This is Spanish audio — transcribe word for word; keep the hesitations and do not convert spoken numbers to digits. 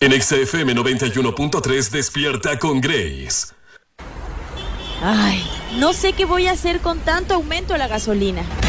En Exa F M noventa y uno punto tres, despierta con Grace. Ay, no sé qué voy a hacer con tanto aumento de la gasolina.